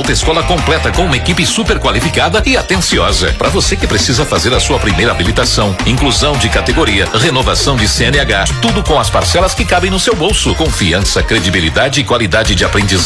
autoescola completa com uma equipe super qualificada e atenciosa. Para você que precisa fazer a sua primeira habilitação, inclusão de categoria, renovação de CNH, tudo com as parcelas que cabem no seu bolso. Confiança, credibilidade e qualidade de aprendizagem